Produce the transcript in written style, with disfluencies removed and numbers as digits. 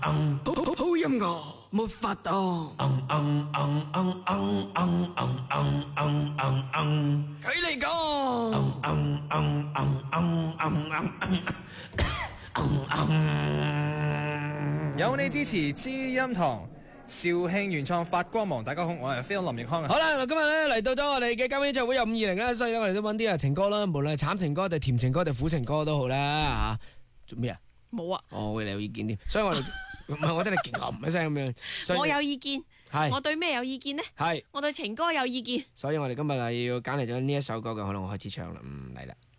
好音樂沒法當，佢嚟講， 有你支持知音堂，肇慶原創發光芒。大家好，我係飛龍林奕康啊。 好啦，今日咧嚟到咗我哋嘅嘉賓就會有520啦，所以我哋都揾啲情歌啦，無論係慘情歌定甜情歌定苦情歌都好啦吓。做咩啊？ 冇啊！ 我你有意見添，所以我哋唔係我哋嚟勁一聲咁樣。 我有意見， 係我對咩有意見呢？ 係我對情歌有意見。 所以我哋今日係要揀嚟咗呢一首歌嘅，可能我開始唱啦，嚟啦。